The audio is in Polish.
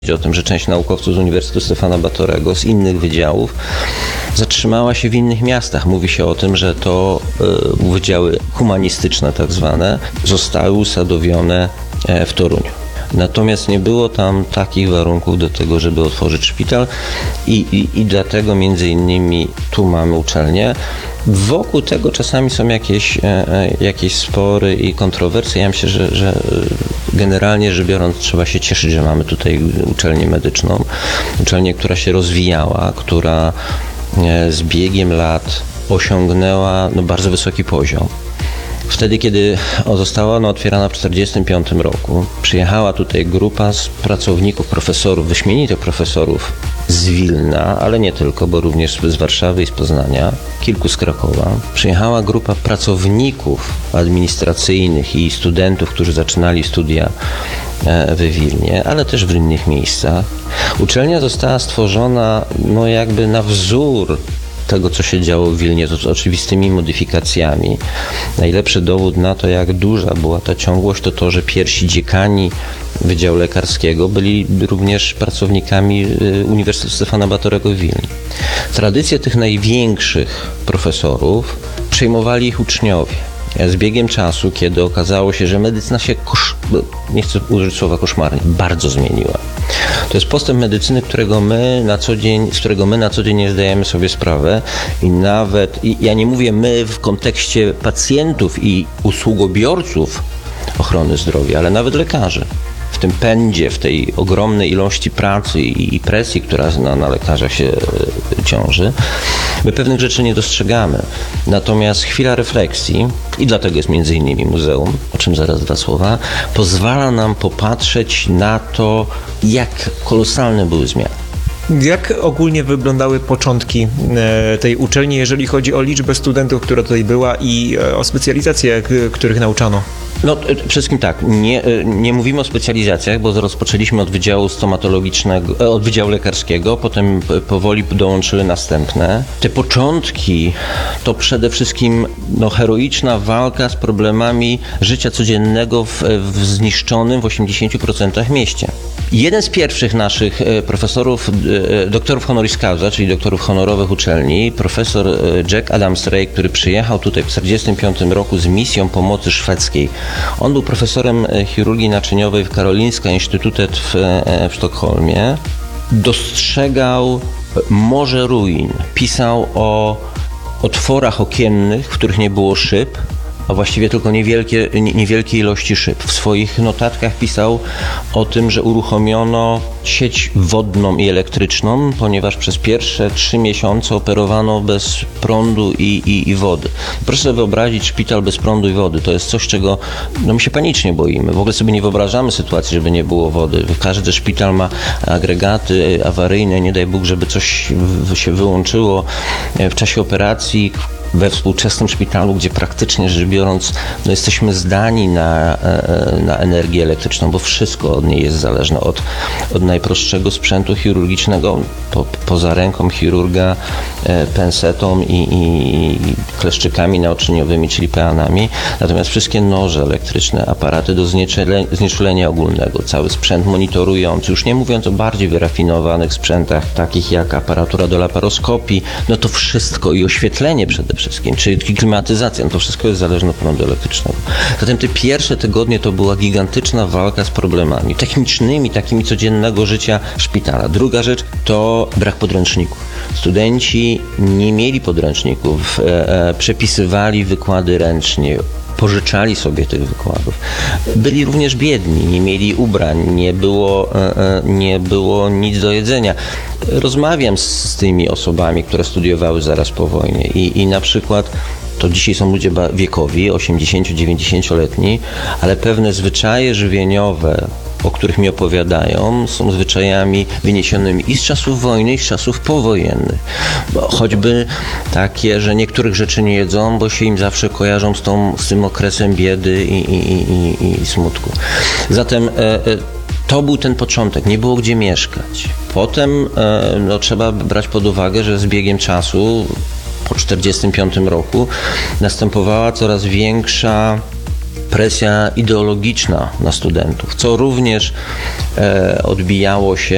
o tym, że część naukowców z Uniwersytetu Stefana Batorego, z innych wydziałów, zatrzymała się w innych miastach. Mówi się o tym, że to wydziały humanistyczne tak zwane zostały usadowione w Toruniu. Natomiast nie było tam takich warunków do tego, żeby otworzyć szpital i dlatego między innymi tu mamy uczelnię. Wokół tego czasami są jakieś spory i kontrowersje. Ja myślę, że generalnie rzecz biorąc trzeba się cieszyć, że mamy tutaj uczelnię medyczną. Uczelnię, która się rozwijała, która z biegiem lat osiągnęła bardzo wysoki poziom. Wtedy, kiedy została ona otwierana w 1945 roku, przyjechała tutaj grupa z pracowników, profesorów, wyśmienitych profesorów z Wilna, ale nie tylko, bo również z Warszawy i z Poznania, kilku z Krakowa. Przyjechała grupa pracowników administracyjnych i studentów, którzy zaczynali studia w Wilnie, ale też w innych miejscach. Uczelnia została stworzona jakby na wzór tego, co się działo w Wilnie, z oczywistymi modyfikacjami. Najlepszy dowód na to, jak duża była ta ciągłość, to że pierwsi dziekani Wydziału Lekarskiego byli również pracownikami Uniwersytetu Stefana Batorego w Wilnie. Tradycję tych największych profesorów przejmowali ich uczniowie. Z biegiem czasu, kiedy okazało się, że medycyna się, nie chcę użyć słowa koszmarnie, bardzo zmieniła. To jest postęp medycyny, z którego my na co dzień nie zdajemy sobie sprawy i ja nie mówię my w kontekście pacjentów i usługobiorców ochrony zdrowia, ale nawet lekarzy. W tym pędzie, w tej ogromnej ilości pracy i presji, która na lekarzach się ciąży, my pewnych rzeczy nie dostrzegamy. Natomiast chwila refleksji, i dlatego jest między innymi muzeum, o czym zaraz dwa słowa, pozwala nam popatrzeć na to, jak kolosalne były zmiany. Jak ogólnie wyglądały początki tej uczelni, jeżeli chodzi o liczbę studentów, która tutaj była i o specjalizacje, których nauczano? Przede wszystkim tak, nie mówimy o specjalizacjach, bo rozpoczęliśmy od wydziału stomatologicznego, od wydziału lekarskiego, potem powoli dołączyły następne. Te początki to przede wszystkim heroiczna walka z problemami życia codziennego w zniszczonym w 80% mieście. Jeden z pierwszych naszych profesorów, doktorów honoris causa, czyli doktorów honorowych uczelni, profesor Jack Adams-Ray, który przyjechał tutaj w 1945 roku z misją pomocy szwedzkiej. On był profesorem chirurgii naczyniowej w Karolinska Institutet w Sztokholmie. Dostrzegał morze ruin. Pisał o otworach okiennych, w których nie było szyb, a właściwie tylko niewielkie ilości szyb. W swoich notatkach pisał o tym, że uruchomiono sieć wodną i elektryczną, ponieważ przez pierwsze 3 miesiące operowano bez prądu i wody. Proszę sobie wyobrazić szpital bez prądu i wody. To jest coś, czego my się panicznie boimy. W ogóle sobie nie wyobrażamy sytuacji, żeby nie było wody. Każdy szpital ma agregaty awaryjne, nie daj Bóg, żeby coś się wyłączyło w czasie operacji. We współczesnym szpitalu, gdzie praktycznie rzecz biorąc jesteśmy zdani na energię elektryczną, bo wszystko od niej jest zależne, od najprostszego sprzętu chirurgicznego, poza ręką chirurga, pensetą i kleszczykami naoczyniowymi, czyli peanami, natomiast wszystkie noże elektryczne, aparaty do znieczulenia ogólnego, cały sprzęt monitorujący, już nie mówiąc o bardziej wyrafinowanych sprzętach, takich jak aparatura do laparoskopii, to wszystko i oświetlenie przede wszystkim, czyli klimatyzacja, to wszystko jest zależne od prądu elektrycznego. Zatem te pierwsze tygodnie to była gigantyczna walka z problemami technicznymi, takimi codziennego życia szpitala. Druga rzecz to brak podręczników. Studenci nie mieli podręczników, przepisywali wykłady ręcznie, pożyczali sobie tych wykładów. Byli również biedni, nie mieli ubrań, nie było nic do jedzenia. Rozmawiam z tymi osobami, które studiowały zaraz po wojnie i na przykład to dzisiaj są ludzie wiekowi, 80-90-letni, ale pewne zwyczaje żywieniowe, o których mi opowiadają, są zwyczajami wyniesionymi i z czasów wojny, i z czasów powojennych. Choćby takie, że niektórych rzeczy nie jedzą, bo się im zawsze kojarzą z tym okresem biedy i smutku. Zatem to był ten początek, nie było gdzie mieszkać. Potem trzeba brać pod uwagę, że z biegiem czasu po 1945 roku następowała coraz większa presja ideologiczna na studentów, co również odbijało się